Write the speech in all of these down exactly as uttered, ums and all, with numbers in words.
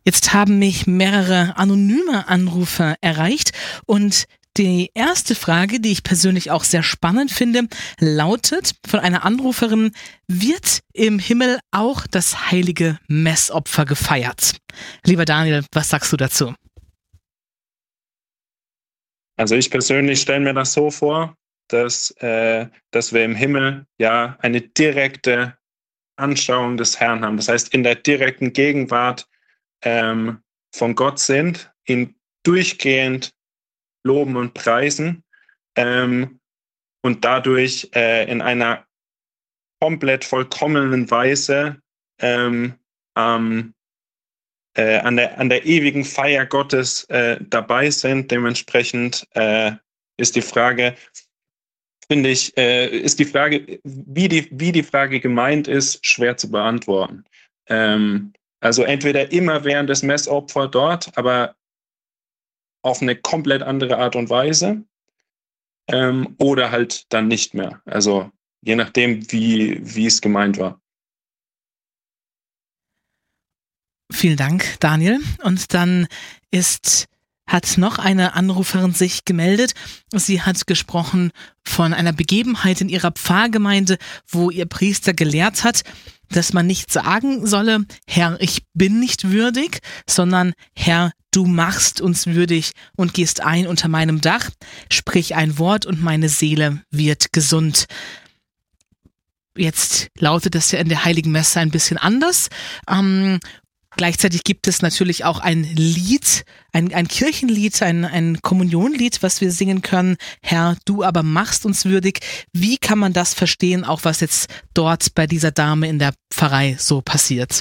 Jetzt haben mich mehrere anonyme Anrufer erreicht und die erste Frage, die ich persönlich auch sehr spannend finde, lautet von einer Anruferin: Wird im Himmel auch das heilige Messopfer gefeiert? Lieber Daniel, was sagst du dazu? Also ich persönlich stelle mir das so vor, dass, äh, dass wir im Himmel ja eine direkte Anschauung des Herrn haben. Das heißt, in der direkten Gegenwart ähm, von Gott sind, ihn durchgehend loben und preisen ähm, und dadurch äh, in einer komplett vollkommenen Weise ähm, ähm, äh, an, der, an der ewigen Feier Gottes äh, dabei sind. Dementsprechend äh, ist die Frage, finde ich, äh, ist die Frage, wie die, wie die Frage gemeint ist, schwer zu beantworten. Ähm, also entweder immer während des Messopfer dort, aber auf eine komplett andere Art und Weise, ähm, oder halt dann nicht mehr. Also je nachdem, wie, wie es gemeint war. Vielen Dank, Daniel. Und dann ist, hat noch eine Anruferin sich gemeldet. Sie hat gesprochen von einer Begebenheit in ihrer Pfarrgemeinde, wo ihr Priester gelehrt hat, dass man nicht sagen solle: Herr, ich bin nicht würdig, sondern Herr, du machst uns würdig und gehst ein unter meinem Dach, sprich ein Wort und meine Seele wird gesund. Jetzt lautet das ja in der Heiligen Messe ein bisschen anders. Ähm, Gleichzeitig gibt es natürlich auch ein Lied, ein, ein Kirchenlied, ein, ein Kommunionlied, was wir singen können. Herr, du aber machst uns würdig. Wie kann man das verstehen, auch was jetzt dort bei dieser Dame in der Pfarrei so passiert?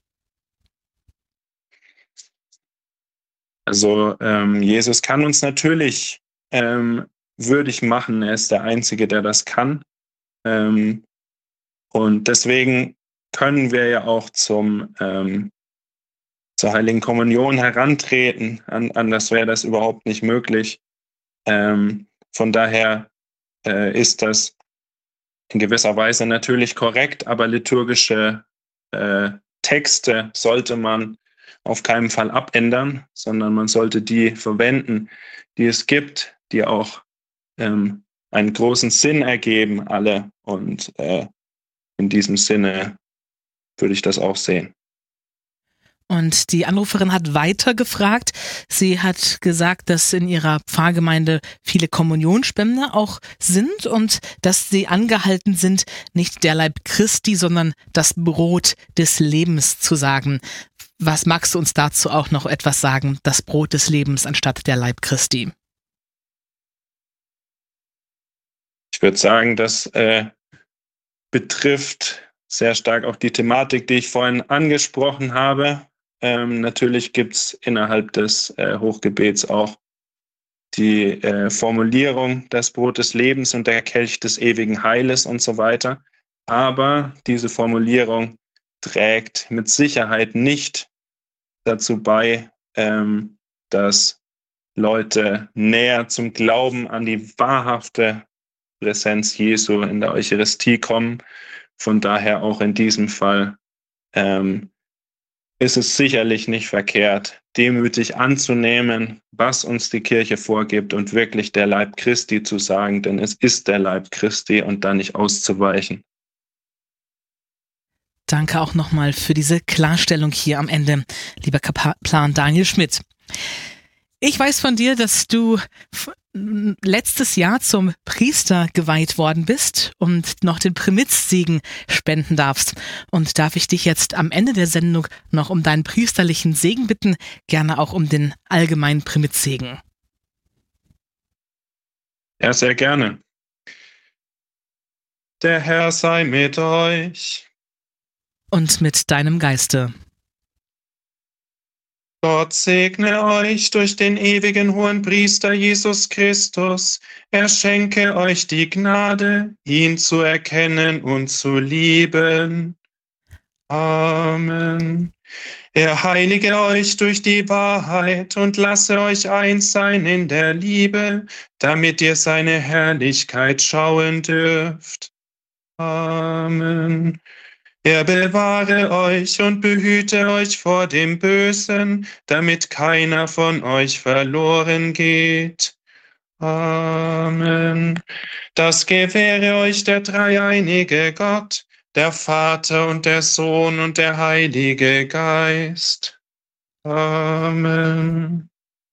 Also ähm, Jesus kann uns natürlich ähm, würdig machen. Er ist der Einzige, der das kann. Ähm, und deswegen können wir ja auch zum ähm, zur Heiligen Kommunion herantreten. An, anders wäre das überhaupt nicht möglich. Ähm, von daher äh, ist das in gewisser Weise natürlich korrekt, aber liturgische äh, Texte sollte man auf keinen Fall abändern, sondern man sollte die verwenden, die es gibt, die auch ähm, einen großen Sinn ergeben, alle. Und äh, in diesem Sinne würde ich das auch sehen. Und die Anruferin hat weiter gefragt. Sie hat gesagt, dass in ihrer Pfarrgemeinde viele Kommunionspender auch sind und dass sie angehalten sind, nicht der Leib Christi, sondern das Brot des Lebens zu sagen. Was magst du uns dazu auch noch etwas sagen? Das Brot des Lebens anstatt der Leib Christi. Ich würde sagen, das äh, betrifft sehr stark auch die Thematik, die ich vorhin angesprochen habe. Ähm, natürlich gibt es innerhalb des äh, Hochgebets auch die äh, Formulierung das Brot des Lebens und der Kelch des ewigen Heiles und so weiter. Aber diese Formulierung trägt mit Sicherheit nicht dazu bei, ähm, dass Leute näher zum Glauben an die wahrhafte Präsenz Jesu in der Eucharistie kommen. Von daher auch in diesem Fall ähm, ist es sicherlich nicht verkehrt, demütig anzunehmen, was uns die Kirche vorgibt und wirklich der Leib Christi zu sagen, denn es ist der Leib Christi und da nicht auszuweichen. Danke auch nochmal für diese Klarstellung hier am Ende, lieber Kaplan Daniel Schmidt. Ich weiß von dir, dass du letztes Jahr zum Priester geweiht worden bist und noch den Primizsegen spenden darfst. Und darf ich dich jetzt am Ende der Sendung noch um deinen priesterlichen Segen bitten, gerne auch um den allgemeinen Primizsegen. Ja, sehr gerne. Der Herr sei mit euch. Und mit deinem Geiste. Gott segne euch durch den ewigen Hohenpriester Jesus Christus. Er schenke euch die Gnade, ihn zu erkennen und zu lieben. Amen. Er heilige euch durch die Wahrheit und lasse euch eins sein in der Liebe, damit ihr seine Herrlichkeit schauen dürft. Amen. Er bewahre euch und behüte euch vor dem Bösen, damit keiner von euch verloren geht. Amen. Das gewähre euch der dreieinige Gott, der Vater und der Sohn und der Heilige Geist. Amen.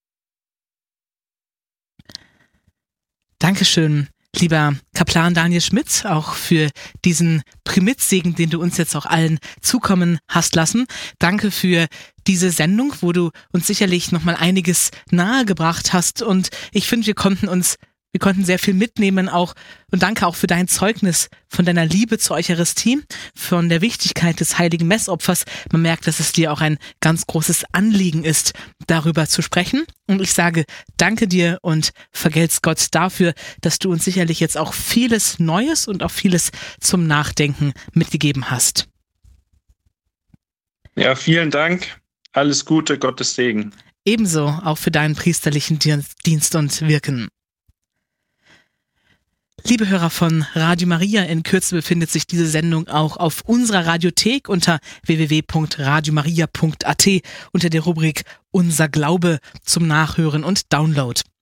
Dankeschön, lieber Kaplan Daniel Schmidt, auch für diesen Primizsegen, den du uns jetzt auch allen zukommen hast lassen. Danke für diese Sendung, wo du uns sicherlich nochmal einiges nahegebracht hast. Und ich finde, wir konnten uns Wir konnten sehr viel mitnehmen auch und danke auch für dein Zeugnis von deiner Liebe zur Eucharistie, von der Wichtigkeit des heiligen Messopfers. Man merkt, dass es dir auch ein ganz großes Anliegen ist, darüber zu sprechen. Und ich sage danke dir und vergelt's Gott dafür, dass du uns sicherlich jetzt auch vieles Neues und auch vieles zum Nachdenken mitgegeben hast. Ja, vielen Dank. Alles Gute, Gottes Segen. Ebenso auch für deinen priesterlichen Dienst und Wirken. Liebe Hörer von Radio Maria, in Kürze befindet sich diese Sendung auch auf unserer Radiothek unter w w w punkt radiomaria punkt a t unter der Rubrik Unser Glaube zum Nachhören und Download.